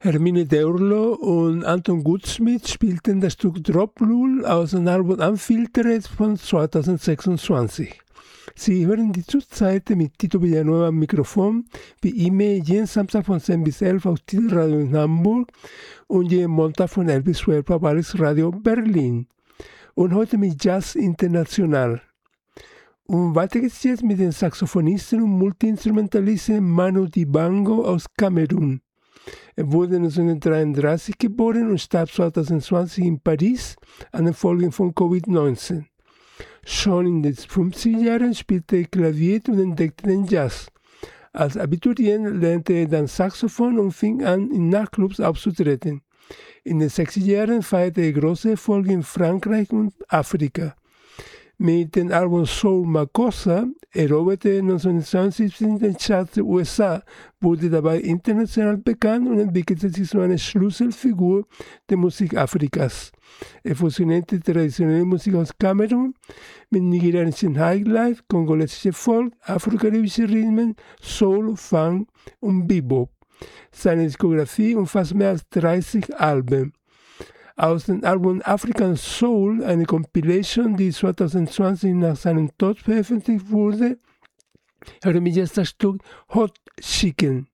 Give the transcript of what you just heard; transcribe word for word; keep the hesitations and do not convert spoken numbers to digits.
Hermine Deurlo und Anton Gutschmidt spielten das Stück Drop Lul aus dem Album Unfiltered von zweitausendsechsundzwanzig. Sie hören die Zurzeit mit Tito Villanueva am Mikrofon, wie immer jeden Samstag von zehn bis elf auf Titelradio in Hamburg und jeden Montag von elf bis zwölf auf Alex Radio Berlin. Und heute mit Jazz International. Und weiter geht's jetzt mit dem Saxophonisten und Multiinstrumentalisten Manu Dibango aus Kamerun. Er wurde neunzehnhundertdreiunddreißig geboren und starb zweitausendzwanzig in Paris an den Folgen von Covid neunzehn. Schon in den fünfziger Jahren spielte er Klavier und entdeckte den Jazz. Als Abiturient lernte er dann Saxophon und fing an, in Nachtclubs aufzutreten. In den sechziger Jahren feierte er große Erfolge in Frankreich und Afrika. Mit dem Album Soul Makossa eroberte er neunzehnhundertzweiundsiebzig den Charts der U S A, wurde dabei international bekannt und entwickelte sich zu einer Schlüsselfigur der Musik Afrikas. Er fusionierte traditionelle Musik aus Kamerun mit nigerianischen Highlife, kongolesische Folk, afrokaribische Rhythmen, Soul, Funk und Bebop. Seine Diskografie umfasst mehr als dreißig Alben. Aus dem Album African Soul, eine Compilation, die zweitausendzwanzig nach seinem Tod veröffentlicht wurde, hören wir jetzt das Stück Hot Chicken.